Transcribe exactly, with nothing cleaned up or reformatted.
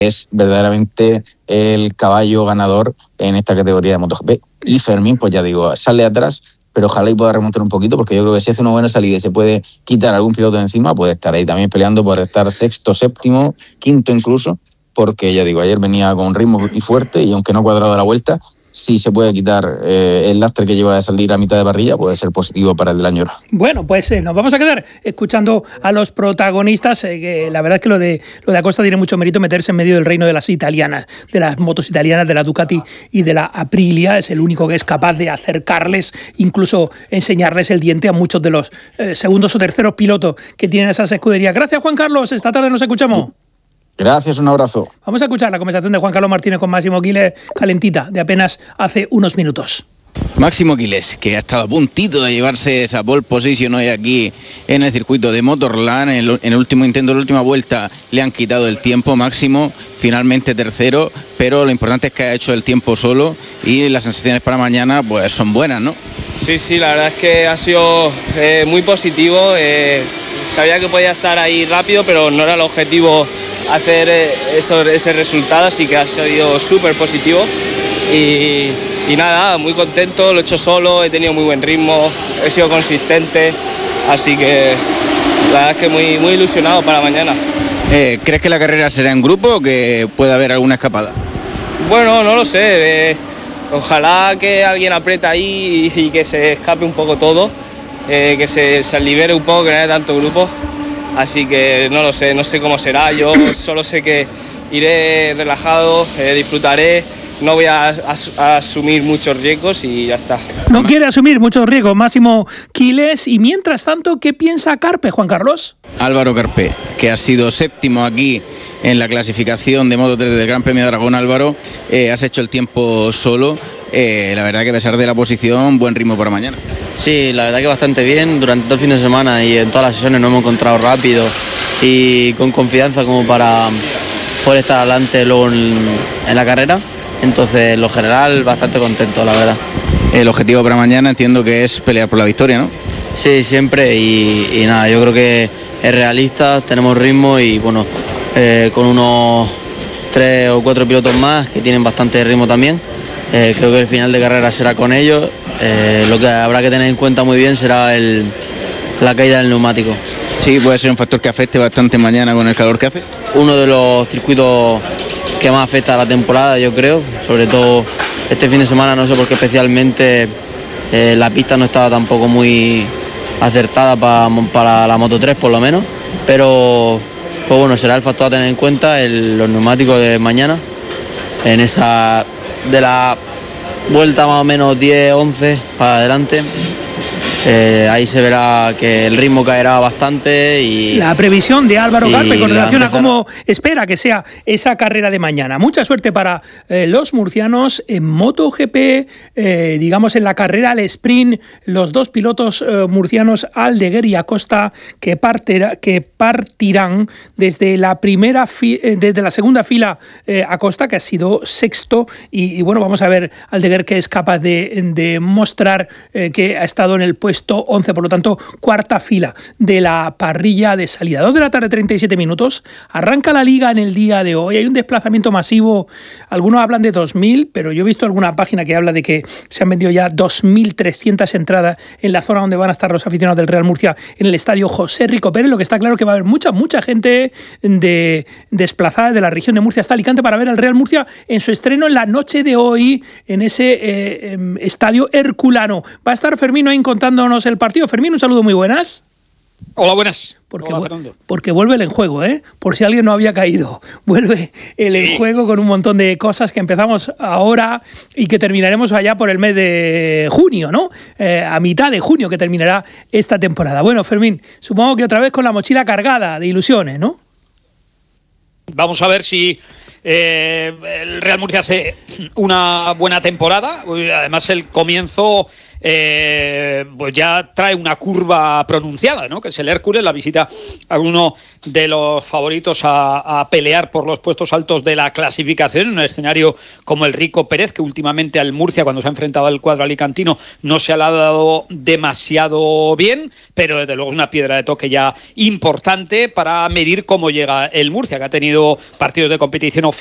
es verdaderamente el caballo ganador en esta categoría de MotoGP. Y Fermín, pues ya digo, sale atrás, pero ojalá y pueda remontar un poquito, porque yo creo que si hace una buena salida y se puede quitar algún piloto de encima, puede estar ahí también peleando por estar sexto, séptimo, quinto incluso, porque ya digo, ayer venía con ritmo y fuerte, y aunque no ha cuadrado la vuelta, si se puede quitar eh, el lastre que lleva de salir a mitad de parrilla, puede ser positivo para el de Lañora. Bueno, pues eh, nos vamos a quedar escuchando a los protagonistas, eh, que la verdad es que lo de, lo de Acosta tiene mucho mérito, meterse en medio del reino de las italianas, de las motos italianas, de la Ducati y de la Aprilia. Es el único que es capaz de acercarles, incluso enseñarles el diente a muchos de los eh, segundos o terceros pilotos que tienen esas escuderías. Gracias, Juan Carlos, esta tarde nos escuchamos. Sí. Gracias, un abrazo. Vamos a escuchar la conversación de Juan Carlos Martínez con Máximo Quiles, calentita, de apenas hace unos minutos. Máximo Quiles, que ha estado a puntito de llevarse esa pole position hoy aquí en el circuito de Motorland. En el, en el último intento, en la última vuelta, le han quitado el tiempo. Máximo, finalmente tercero, pero lo importante es que ha hecho el tiempo solo y las sensaciones para mañana pues son buenas, ¿no? Sí, sí, la verdad es que ha sido eh, muy positivo. Eh, sabía que podía estar ahí rápido, pero no era el objetivo hacer eso, ese resultado, así que ha sido súper positivo y, y nada, muy contento, lo he hecho solo, he tenido muy buen ritmo, he sido consistente, así que la verdad es que muy, muy ilusionado para mañana. Eh, ¿Crees que la carrera será en grupo o que puede haber alguna escapada? Bueno, no lo sé, eh, ojalá que alguien apriete ahí y, y que se escape un poco todo, eh, que se, se libere un poco, que no haya tanto grupo. Así que no lo sé, no sé cómo será, yo solo sé que iré relajado, eh, disfrutaré, no voy a, a, a asumir muchos riesgos y ya está. No quiere asumir muchos riesgos, Máximo Quiles, y mientras tanto, ¿qué piensa Carpe, Juan Carlos? Álvaro Carpe, que ha sido séptimo aquí en la clasificación de Moto tres del Gran Premio de Aragón. Álvaro, eh, has hecho el tiempo solo. Eh, la verdad que a pesar de la posición, buen ritmo para mañana. Sí, la verdad que bastante bien. Durante todo el fin de semana y en todas las sesiones nos hemos encontrado rápido y con confianza como para poder estar adelante luego en, en la carrera. Entonces, en lo general, bastante contento, la verdad. El objetivo para mañana entiendo que es pelear por la victoria, ¿no? Sí, siempre y, y nada, yo creo que es realista, tenemos ritmo y bueno, eh, con unos tres o cuatro pilotos más que tienen bastante ritmo también. Eh, creo que el final de carrera será con ellos. Eh, lo que habrá que tener en cuenta muy bien será el, la caída del neumático. Sí, puede ser un factor que afecte bastante mañana con el calor que hace. Uno de los circuitos que más afecta a la temporada, yo creo. Sobre todo este fin de semana, no sé por qué especialmente eh, la pista no estaba tampoco muy acertada pa, para la Moto tres por lo menos. Pero pues bueno, será el factor a tener en cuenta, el, los neumáticos de mañana. En esa... de la vuelta más o menos diez once para adelante, eh, ahí se verá que el ritmo caerá bastante y... La previsión de Álvaro Carpe con relación a empezar... cómo espera que sea esa carrera de mañana. Mucha suerte para eh, los murcianos en MotoGP, eh, digamos en la carrera al sprint, los dos pilotos eh, murcianos, Aldeguer y Acosta, que, partera, que partirán desde la primera fi, eh, desde la segunda fila, eh, Acosta, que ha sido sexto, y, y bueno, vamos a ver Aldeguer que es capaz de, de mostrar eh, que ha estado en el puesto once, por lo tanto, cuarta fila de la parrilla de salida. dos de la tarde, treinta y siete minutos. Arranca la liga en el día de hoy. Hay un desplazamiento masivo. Algunos hablan de dos mil, pero yo he visto alguna página que habla de que se han vendido ya dos mil trescientas entradas en la zona donde van a estar los aficionados del Real Murcia, en el estadio José Rico Pérez. Lo que está claro que va a haber mucha, mucha gente de, desplazada de la región de Murcia hasta Alicante para ver al Real Murcia en su estreno en la noche de hoy en ese eh, eh, estadio herculano. Va a estar Fermín ahí contando el partido. Fermín, un saludo, muy buenas. Hola, buenas. Porque, Hola, Fernando. Porque vuelve el enjuego, ¿eh? Por si alguien no había caído. Vuelve el sí. enjuego con un montón de cosas que empezamos ahora y que terminaremos allá por el mes de junio, ¿no? Eh, a mitad de junio que terminará esta temporada. Bueno, Fermín, supongo que otra vez con la mochila cargada de ilusiones, ¿no? Vamos a ver si eh, el Real Murcia hace una buena temporada. Además, el comienzo eh, pues ya trae una curva pronunciada, ¿no? Que es el Hércules, la visita a uno de los favoritos a, a pelear por los puestos altos de la clasificación, en un escenario como el Rico Pérez, que últimamente al Murcia, cuando se ha enfrentado al cuadro alicantino, no se le ha dado demasiado bien, pero desde luego es una piedra de toque ya importante para medir cómo llega el Murcia, que ha tenido partidos de competición oficial